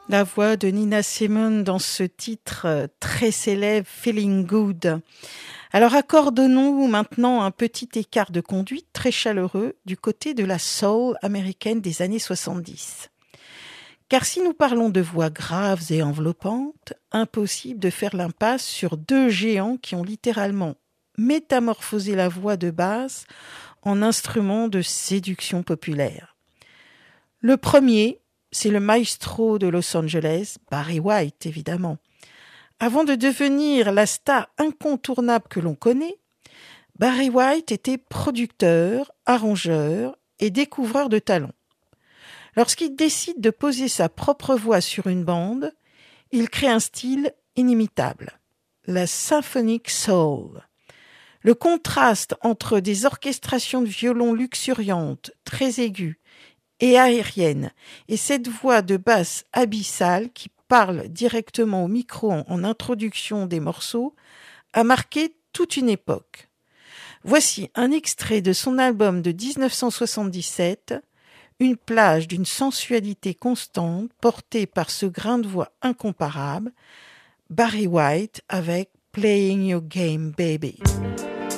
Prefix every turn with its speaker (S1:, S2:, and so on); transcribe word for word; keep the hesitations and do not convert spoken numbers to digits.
S1: La voix de Nina Simone dans ce titre très célèbre, Feeling Good. Alors accordons-nous maintenant un petit écart de conduite très chaleureux du côté de la soul américaine des années soixante-dix. Car si nous parlons de voix graves et enveloppantes, impossible de faire l'impasse sur deux géants qui ont littéralement métamorphosé la voix de basse en instrument de séduction populaire. Le premier, c'est le maestro de Los Angeles, Barry White évidemment. Avant de devenir la star incontournable que l'on connaît, Barry White était producteur, arrangeur et découvreur de talents. Lorsqu'il décide de poser sa propre voix sur une bande, il crée un style inimitable, la symphonic soul. Le contraste entre des orchestrations de violon luxuriantes, très aiguës et aériennes, et cette voix de basse abyssale qui parle directement au micro en, en introduction des morceaux, a marqué toute une époque. Voici un extrait de son album de dix-neuf cent soixante-dix-sept, une plage d'une sensualité constante portée par ce grain de voix incomparable, Barry White avec Playing Your Game Baby.